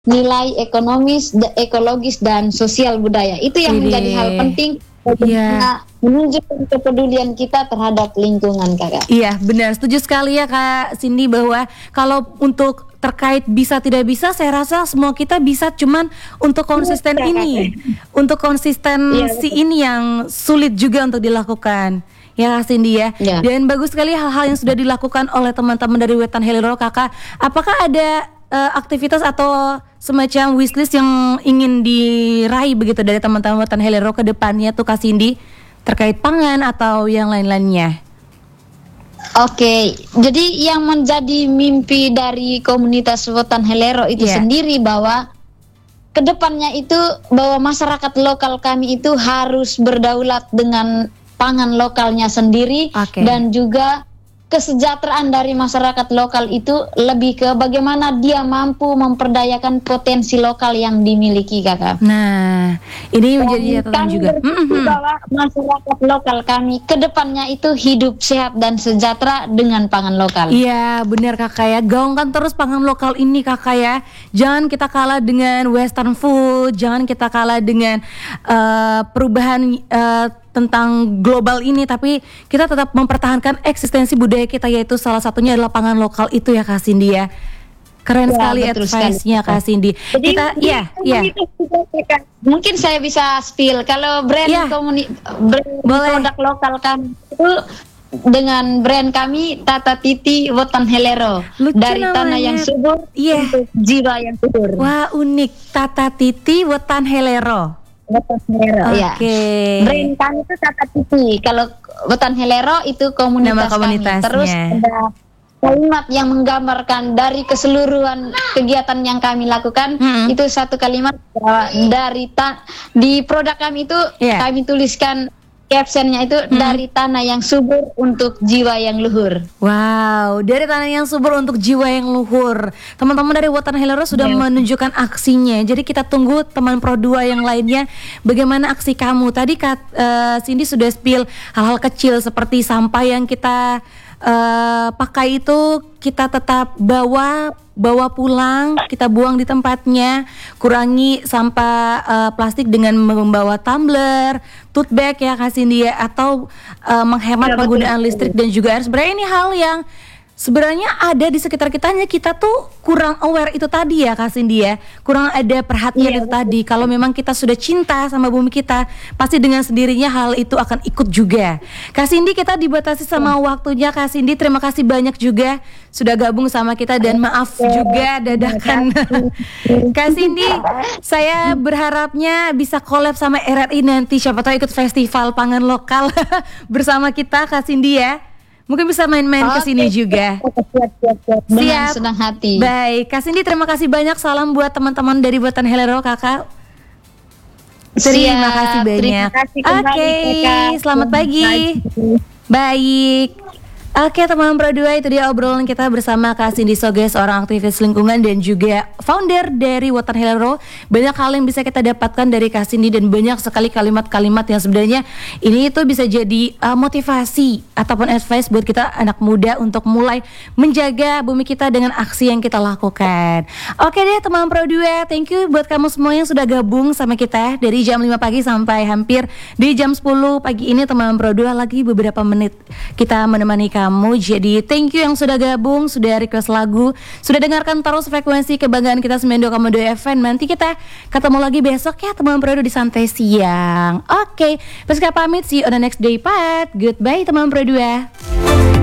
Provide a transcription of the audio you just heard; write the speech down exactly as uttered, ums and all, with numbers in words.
nilai ekonomis, da- ekologis dan sosial budaya. Itu yang Ide. menjadi hal penting bagaimana menunjukkan kepedulian kita terhadap lingkungan, Kakak. Iya, benar. Setuju sekali ya Kak Cindy bahwa kalau untuk terkait bisa tidak bisa, saya rasa semua kita bisa, cuman untuk konsisten Iya, ini, untuk konsistensi Iya, ini yang sulit juga untuk dilakukan. Ya Kak Cindy ya. Iya. Dan bagus sekali hal-hal yang sudah dilakukan oleh teman-teman dari Wetan Helero, Kakak. Apakah ada eh, aktivitas atau semacam wishlist yang ingin diraih begitu dari teman-teman Wetan Helero ke depannya tuh Kak Cindy, terkait pangan atau yang lain-lainnya? Oke, jadi yang menjadi mimpi dari komunitas Wetan Helero itu Iya. sendiri bahwa kedepannya itu bahwa masyarakat lokal kami itu harus berdaulat dengan pangan lokalnya sendiri. Oke. Dan juga kesejahteraan dari masyarakat lokal itu lebih ke bagaimana dia mampu memperdayakan potensi lokal yang dimiliki, Kakak. Nah, ini menjadi catatan Kami juga. berpikir Mhm. bahwa masyarakat lokal kami kedepannya itu hidup sehat dan sejahtera dengan pangan lokal. Iya, benar Kakak ya. Gaungkan terus pangan lokal ini Kakak ya. Jangan kita kalah dengan western food, jangan kita kalah dengan eh, perubahan eh, tentang global ini, tapi kita tetap mempertahankan eksistensi budaya kita, yaitu salah satunya adalah pangan lokal itu ya Kak Cindy ya. Keren Ya, sekali betul advice-nya sekali. Kak Cindy. Jadi, Kita iya, iya. komunitas kita, Kak, mungkin saya bisa spill kalau brand Iya. komuni brand Boleh. produk lokal kami itu dengan brand kami Tata Titi Wetan Helero, Lucu dari tanah namanya. yang subur Iya. untuk jiwa yang subur. Wah, unik. Tata Titi Wetan Helero. Wetan Helero, ya. Oke. Brand kami itu Tata Titi. Kalau Wetan Helero itu komunitas, Nama komunitasnya. kami. Terus ada kalimat yang menggambarkan dari keseluruhan kegiatan yang kami lakukan. Mm-mm. Itu satu kalimat bahwa dari ta- di produk kami itu Iya. kami tuliskan captionnya itu dari tanah yang subur untuk jiwa yang luhur. Wow, dari tanah yang subur untuk jiwa yang luhur. Teman-teman dari Wetan Helero sudah Yes. menunjukkan aksinya. Jadi kita tunggu teman Pro dua yang lainnya, bagaimana aksi kamu. Tadi Kak eh, Cindy sudah spill hal-hal kecil seperti sampah yang kita eh, pakai itu kita tetap bawa bawa pulang, kita buang di tempatnya, kurangi sampah eh, plastik dengan membawa tumbler, tote bag ya Kak Cindy ya, atau eh, menghemat Ya, betul. penggunaan listrik dan juga air. Sebenarnya ini hal yang sebenarnya ada di sekitar kita, hanya kita tuh kurang aware itu tadi ya Kak Cindy ya, kurang ada perhatian Iya, itu tadi. Kalau memang kita sudah cinta sama bumi kita, pasti dengan sendirinya hal itu akan ikut juga. Kak Cindy, kita dibatasi sama waktunya Kak Cindy. Terima kasih banyak juga sudah gabung sama kita, dan maaf juga dadakan. Kak Cindy, saya berharapnya bisa collab sama R R I nanti, siapa tahu ikut festival pangan lokal bersama kita Kak Cindy ya. Mungkin bisa main-main ke sini Oke, juga. Siap, siap, siap. Dengan Siap. senang hati. Baik, Kak Cindy, terima kasih banyak. Salam buat teman-teman dari Wetan Helero, Kakak. Terima Siap, kasih banyak. terima kasih kembali, Oke, Kakak. selamat pagi. Baik. Oke teman Pro dua, itu dia obrolan kita bersama Kak Cindy Soge, seorang aktivis lingkungan dan juga founder dari Wetan Helero. Banyak hal yang bisa kita dapatkan dari Kak Cindy, dan banyak sekali kalimat-kalimat yang sebenarnya ini itu bisa jadi uh, motivasi ataupun advice buat kita anak muda untuk mulai menjaga bumi kita dengan aksi yang kita lakukan. Oke deh teman Pro dua, thank you buat kamu semua yang sudah gabung sama kita dari jam lima pagi sampai hampir di jam sepuluh pagi ini. Teman Pro dua, lagi beberapa menit kita menemani kamu. Jadi thank you yang sudah gabung, sudah request lagu, sudah dengarkan terus frekuensi kebanggaan kita sembilan puluh dua koma dua F M. Nanti kita ketemu lagi besok ya teman Pro dua di Santai Siang. Oke, Peska pamit, see you on the next day part. Goodbye teman Pro dua.